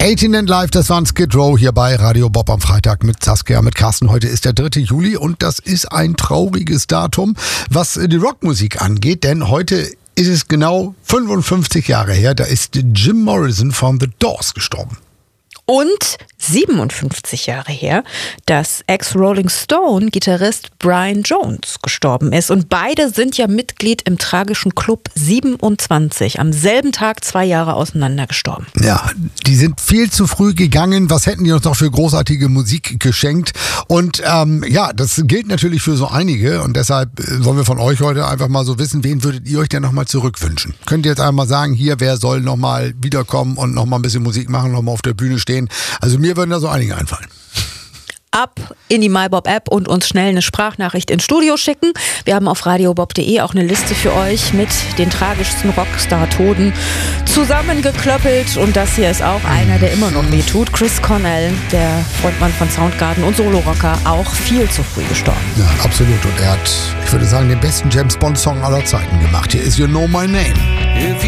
18 and Live, das waren Skid Row hier bei Radio Bob am Freitag mit Saskia, mit Carsten. Heute ist der 3. Juli und das ist ein trauriges Datum, was die Rockmusik angeht, denn heute ist es genau 55 Jahre her, da ist Jim Morrison von The Doors gestorben. Und 57 Jahre her, dass Ex-Rolling Stone-Gitarrist Brian Jones gestorben ist. Und beide sind ja Mitglied im tragischen Club 27. Am selben Tag 2 Jahre auseinander gestorben. Ja, die sind viel zu früh gegangen. Was hätten die uns noch für großartige Musik geschenkt? Und ja, das gilt natürlich für so einige. Und deshalb wollen wir von euch heute einfach mal so wissen, wen würdet ihr euch denn nochmal zurückwünschen? Könnt ihr jetzt einmal sagen, hier, wer soll nochmal wiederkommen und nochmal ein bisschen Musik machen, nochmal auf der Bühne stehen? Also mir würden da so einige einfallen. Ab in die MyBob-App und uns schnell eine Sprachnachricht ins Studio schicken. Wir haben auf radiobob.de auch eine Liste für euch mit den tragischsten Rockstar-Toten zusammengeklöppelt. Und das hier ist auch einer, der immer noch wehtut. Chris Cornell, der Frontmann von Soundgarden und Solo-Rocker, auch viel zu früh gestorben. Ja, absolut. Und er hat, ich würde sagen, den besten James-Bond-Song aller Zeiten gemacht. Hier ist You Know My Name.